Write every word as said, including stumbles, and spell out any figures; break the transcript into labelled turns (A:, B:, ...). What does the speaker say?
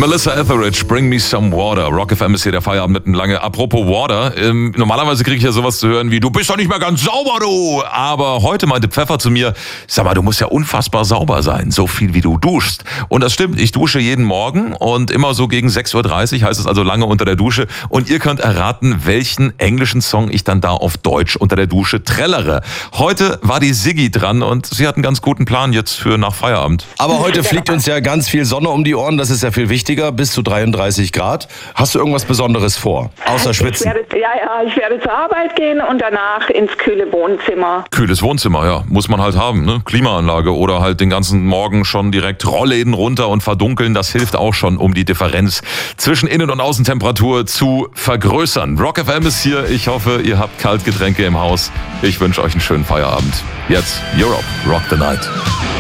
A: Melissa Etheridge, Bring Me Some Water. Rock F M ist hier der Feierabend mitten lange. Apropos Water, ähm, normalerweise kriege ich ja sowas zu hören wie, du bist doch nicht mehr ganz sauber, du. Aber heute meinte Pfeffer zu mir, sag mal, du musst ja unfassbar sauber sein, so viel wie du duschst. Und das stimmt, ich dusche jeden Morgen und immer so gegen sechs Uhr dreißig, heißt es also lange unter der Dusche. Und ihr könnt erraten, welchen englischen Song ich dann da auf Deutsch unter der Dusche trällere. Heute war die Siggi dran und sie hat einen ganz guten Plan jetzt für nach Feierabend.
B: Aber heute fliegt uns ja ganz viel Sonne um die Ohren, das ist ja viel wichtiger, bis zu dreiunddreißig Grad. Hast du irgendwas Besonderes vor, außer Schwitzen?
C: Ich werde, ja, ja, ich werde zur Arbeit gehen und danach ins kühle Wohnzimmer.
A: Kühles Wohnzimmer, ja, muss man halt haben, ne? Klimaanlage oder halt den ganzen Morgen schon direkt Rollläden runter und verdunkeln, das hilft auch schon, um die Differenz zwischen Innen- und Außentemperatur zu vergrößern. Rock F M ist hier, ich hoffe, ihr habt Kaltgetränke im Haus. Ich wünsche euch einen schönen Feierabend. Jetzt Europe, Rock the Night.